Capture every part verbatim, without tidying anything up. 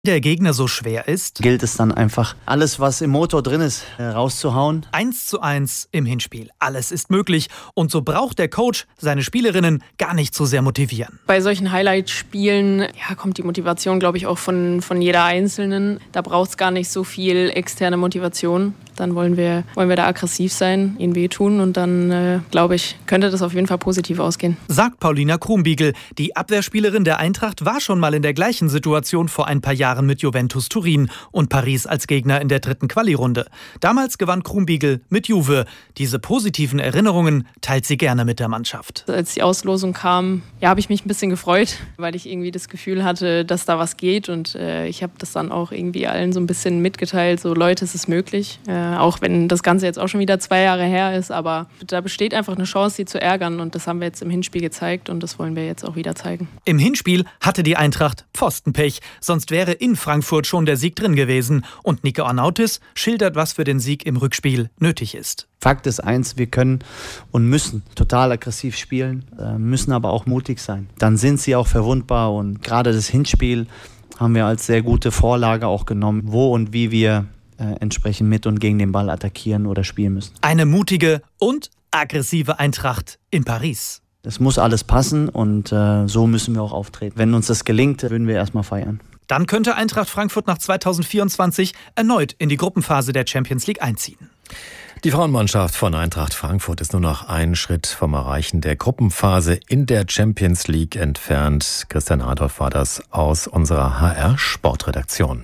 der Gegner so schwer ist, gilt es dann einfach, alles, was im Motor drin ist, rauszuhauen. eins zu eins im Hinspiel. Alles ist möglich und so braucht der Coach seine Spielerinnen gar nicht so sehr motivieren. Bei solchen Highlight-Spielen ja, kommt die Motivation, glaube ich, auch von, von jeder Einzelnen. Da braucht es gar nicht so viel externe Motivation. Dann wollen wir, wollen wir da aggressiv sein, ihnen wehtun und dann, äh, glaube ich, könnte das auf jeden Fall positiv ausgehen. Sagt Paulina Krumbiegel. Die Abwehrspielerin der Eintracht war schon mal in der gleichen Situation vor ein paar Jahren mit Juventus Turin und Paris als Gegner in der dritten Quali-Runde. Damals gewann Krumbiegel mit Juve. Diese positiven Erinnerungen teilt sie gerne mit der Mannschaft. Als die Auslosung kam, ja, habe ich mich ein bisschen gefreut, weil ich irgendwie das Gefühl hatte, dass da was geht und äh, ich habe das dann auch irgendwie allen so ein bisschen mitgeteilt, so Leute, es ist möglich. Äh, auch wenn das Ganze jetzt auch schon wieder zwei Jahre her ist, aber da besteht einfach eine Chance, sie zu ärgern und das haben wir jetzt im Hinspiel gezeigt und das wollen wir jetzt auch wieder zeigen. Im Hinspiel hatte die Eintracht Pfostenpech, sonst wäre in Frankfurt schon der Sieg drin gewesen und Nico Arnautis schildert, was für den Sieg im Rückspiel nötig ist. Fakt ist eins, wir können und müssen total aggressiv spielen, müssen aber auch mutig sein. Dann sind sie auch verwundbar und gerade das Hinspiel haben wir als sehr gute Vorlage auch genommen, wo und wie wir äh, entsprechend mit und gegen den Ball attackieren oder spielen müssen. Eine mutige und aggressive Eintracht in Paris. Das muss alles passen und äh, so müssen wir auch auftreten. Wenn uns das gelingt, würden wir erstmal feiern. Dann könnte Eintracht Frankfurt nach zweitausendvierundzwanzig erneut in die Gruppenphase der Champions League einziehen. Die Frauenmannschaft von Eintracht Frankfurt ist nur noch einen Schritt vom Erreichen der Gruppenphase in der Champions League entfernt. Christian Adolf war das aus unserer H R-Sportredaktion.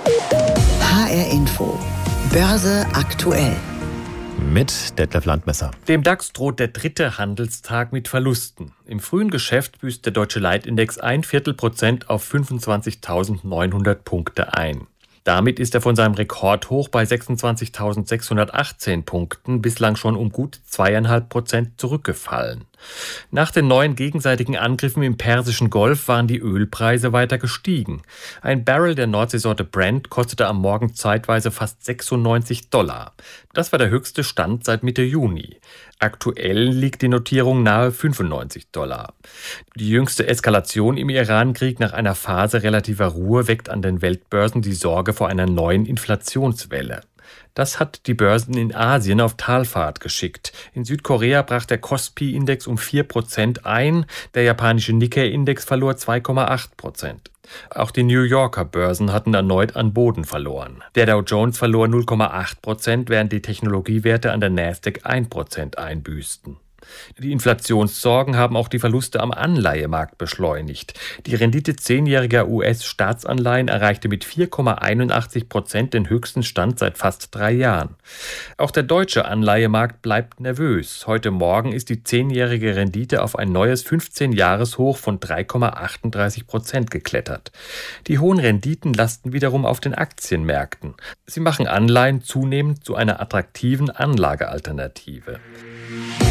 H R Info. Börse aktuell. Mit Detlef Landmesser. Dem DAX droht der dritte Handelstag mit Verlusten. Im frühen Geschäft büßt der deutsche Leitindex ein Viertel Prozent auf fünfundzwanzigtausendneunhundert Punkte ein. Damit ist er von seinem Rekordhoch bei sechsundzwanzigtausendsechshundertachtzehn Punkten bislang schon um gut zweieinhalb Prozent zurückgefallen. Nach den neuen gegenseitigen Angriffen im Persischen Golf waren die Ölpreise weiter gestiegen. Ein Barrel der Nordseesorte Brent kostete am Morgen zeitweise fast sechsundneunzig Dollar. Das war der höchste Stand seit Mitte Juni. Aktuell liegt die Notierung nahe fünfundneunzig Dollar. Die jüngste Eskalation im Iran-Krieg nach einer Phase relativer Ruhe weckt an den Weltbörsen die Sorge vor einer neuen Inflationswelle. Das hat die Börsen in Asien auf Talfahrt geschickt. In Südkorea brach der Kospi-Index um vier Prozent ein, der japanische Nikkei-Index verlor zwei Komma acht Prozent. Auch die New Yorker Börsen hatten erneut an Boden verloren. Der Dow Jones verlor null Komma acht Prozent, während die Technologiewerte an der Nasdaq ein Prozent einbüßten. Die Inflationssorgen haben auch die Verluste am Anleihemarkt beschleunigt. Die Rendite zehnjähriger U S-Staatsanleihen erreichte mit vier Komma einundachtzig Prozent den höchsten Stand seit fast drei Jahren. Auch der deutsche Anleihemarkt bleibt nervös. Heute Morgen ist die zehnjährige Rendite auf ein neues fünfzehn-Jahres-Hoch von drei Komma achtunddreißig Prozent geklettert. Die hohen Renditen lasten wiederum auf den Aktienmärkten. Sie machen Anleihen zunehmend zu einer attraktiven Anlagealternative.